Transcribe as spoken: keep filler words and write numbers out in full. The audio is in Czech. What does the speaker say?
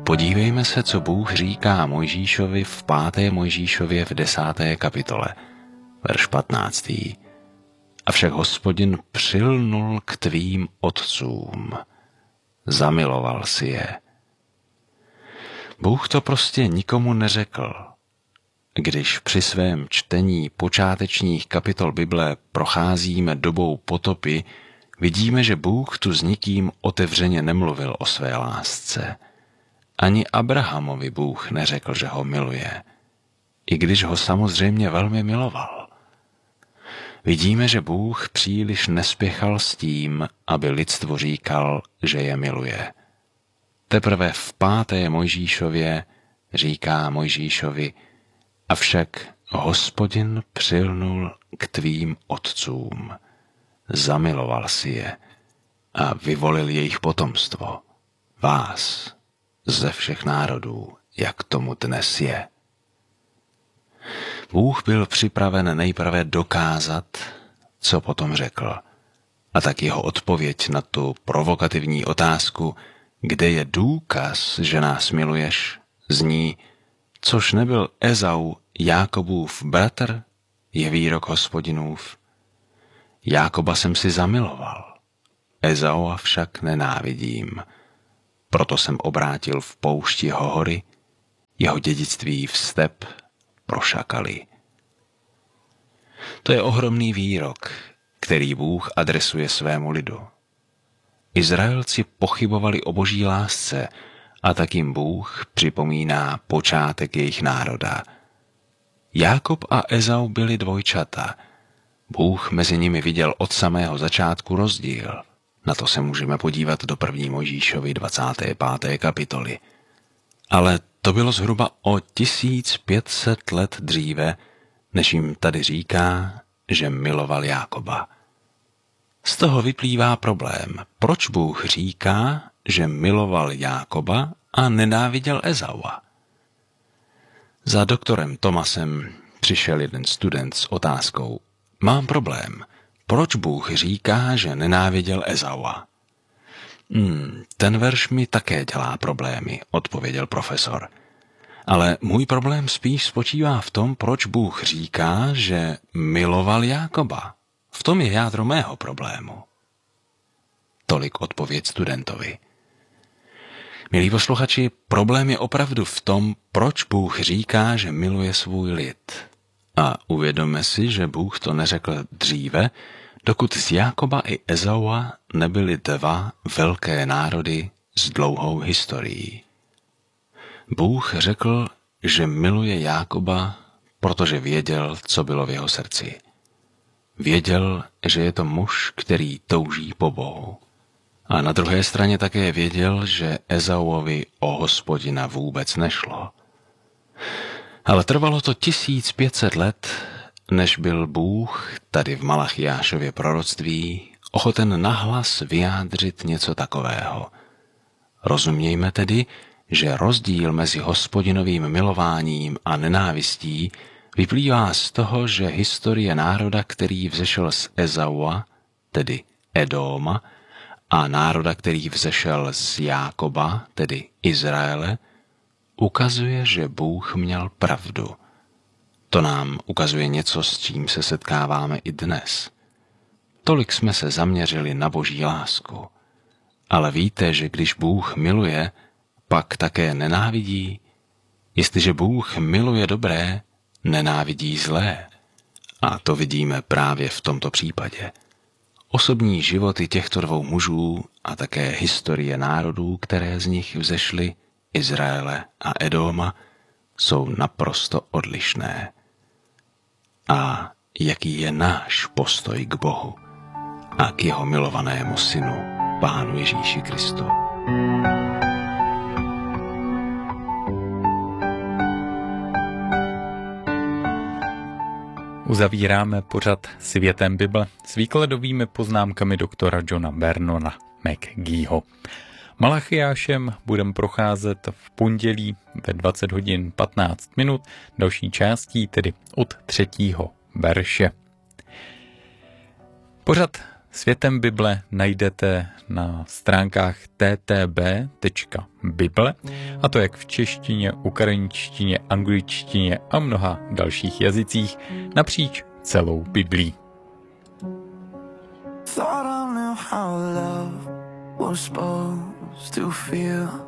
Podívejme se, co Bůh říká Mojžíšovi v páté Mojžíšově v desáté kapitole, verš patnáctý. Avšak Hospodin přilnul k tvým otcům, zamiloval si je. Bůh to prostě nikomu neřekl. Když při svém čtení počátečních kapitol Bible procházíme dobou potopy, vidíme, že Bůh tu s nikým otevřeně nemluvil o své lásce. Ani Abrahamovi Bůh neřekl, že ho miluje, i když ho samozřejmě velmi miloval. Vidíme, že Bůh příliš nespěchal s tím, aby lidstvu říkal, že je miluje. Teprve v páté Mojžíšově říká Mojžíšovi: avšak Hospodin přilnul k tvým otcům, zamiloval si je a vyvolil jejich potomstvo, vás, ze všech národů, jak tomu dnes je. Bůh byl připraven nejprve dokázat, co potom řekl. A tak jeho odpověď na tu provokativní otázku, kde je důkaz, že nás miluješ, zní: což nebyl Ezau, Jákobův bratr, je výrok Hospodinův. Jákoba jsem si zamiloval, Ezaua však nenávidím. Proto jsem obrátil v poušti jeho hory, jeho dědictví v step pro šakaly. To je ohromný výrok, který Bůh adresuje svému lidu. Izraelci pochybovali o boží lásce a tak jim Bůh připomíná počátek jejich národa. Jákob a Ezau byli dvojčata. Bůh mezi nimi viděl od samého začátku rozdíl. Na to se můžeme podívat do první Mojžíšovy dvacáté páté kapitoly. Ale to bylo zhruba o tisíc pět set let dříve, než jim tady říká, že miloval Jákoba. Z toho vyplývá problém. Proč Bůh říká, že miloval Jákoba a nenáviděl Ezaua? Za doktorem Thomasem přišel jeden student s otázkou: mám problém. Proč Bůh říká, že nenáviděl Ezaua? Hmm, ten verš mi také dělá problémy, odpověděl profesor. Ale můj problém spíš spočívá v tom, proč Bůh říká, že miloval Jákoba. V tom je jádro mého problému. Tolik odpověď studentovi. Milí posluchači, problém je opravdu v tom, proč Bůh říká, že miluje svůj lid. A uvědomme si, že Bůh to neřekl dříve, dokud z Jákoba i Ezaua nebyly dva velké národy s dlouhou historií. Bůh řekl, že miluje Jákoba, protože věděl, co bylo v jeho srdci. Věděl, že je to muž, který touží po Bohu. A na druhé straně také věděl, že Ezauovi o Hospodina vůbec nešlo. Ale trvalo to tisíc pět set let, než byl Bůh tady v Malachiášově proroctví ochoten nahlas vyjádřit něco takového. Rozumějme tedy, že rozdíl mezi Hospodinovým milováním a nenávistí vyplývá z toho, že historie národa, který vzešel z Ezaua, tedy Edóma, a národa, který vzešel z Jákoba, tedy Izraele, ukazuje, že Bůh měl pravdu. To nám ukazuje něco, s čím se setkáváme i dnes. Tolik jsme se zaměřili na boží lásku. Ale víte, že když Bůh miluje, pak také nenávidí? Jestliže Bůh miluje dobré, nenávidí zlé. A to vidíme právě v tomto případě. Osobní životy těchto dvou mužů a také historie národů, které z nich vzešly, Izraele a Edóma, jsou naprosto odlišné. A jaký je náš postoj k Bohu a k jeho milovanému synu, Pánu Ježíši Kristu? Uzavíráme pořad Světem Bible s výkladovými poznámkami doktora Johna Vernona McGeeho. Malachiášem budeme procházet v pondělí ve dvacet hodin patnáct minut, další částí tedy od třetího verše. Pořad Světem Bible najdete na stránkách t t b tečka bible, a to jak v češtině, ukrajinštině, angličtině a mnoha dalších jazycích napříč celou Biblí. Thought I knew how love was supposed to feel.